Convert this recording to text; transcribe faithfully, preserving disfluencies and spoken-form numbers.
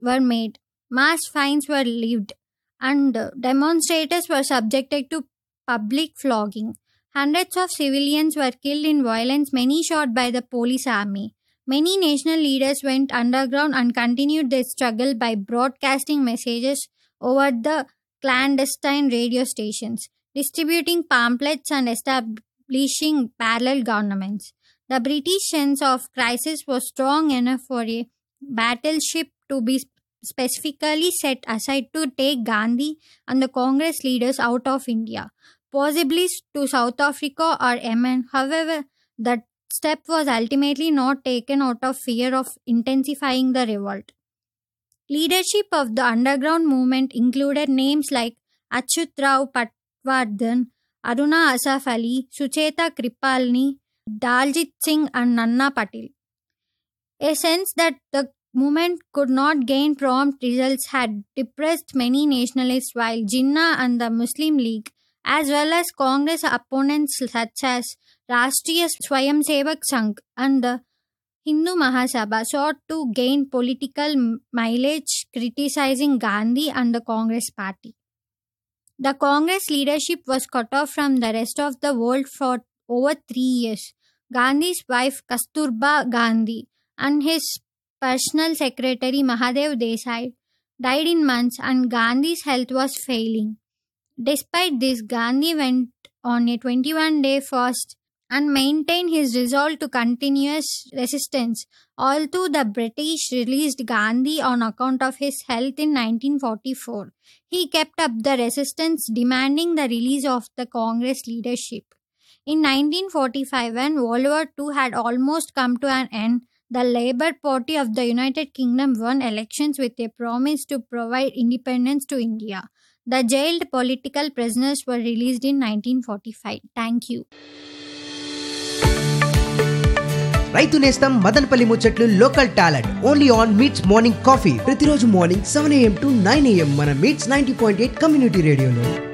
were made, mass fines were levied, and uh, demonstrators were subjected to public flogging. Hundreds of civilians were killed in violence, many shot by the police army. Many national leaders went underground and continued their struggle by broadcasting messages over the clandestine radio stations, distributing pamphlets, and establishing parallel governments. The British sense of crisis was strong enough for a battleship to be specifically set aside to take Gandhi and the Congress leaders out of India, possibly to South Africa or Yemen. However, the step was ultimately not taken out of fear of intensifying the revolt. Leadership of the underground movement included names like Achyut Rao Patwardhan, Aruna Asaf Ali, Sucheta Kripalani, Daljit Singh, and Nanna Patil. A sense that the movement could not gain prompt results had depressed many nationalists, while Jinnah and the Muslim League, as well as Congress opponents such as Rashtriya Swayamsevak Sangh and the Hindu Mahasabha, sought to gain political mileage criticizing Gandhi and the Congress party. The Congress leadership was cut off from the rest of the world for over three years. Gandhi's wife Kasturba Gandhi and his personal secretary Mahadev Desai died in months, and Gandhi's health was failing. Despite this, Gandhi went on a twenty-one day fast and maintained his resolve to continuous resistance. Although the British released Gandhi on account of his health in nineteen forty-four, he kept up the resistance, demanding the release of the Congress leadership. In nineteen forty-five, when World War Two had almost come to an end, the Labour Party of the United Kingdom won elections with a promise to provide independence to India. The jailed political prisoners were released in nineteen forty-five. Thank you. రైతు నేస్తం మదనపల్లి ముచ్చట్లు local talent only on meets morning coffee ప్రతిరోజు morning seven AM to nine AM మన meets ninety point eight community రేడియోలో.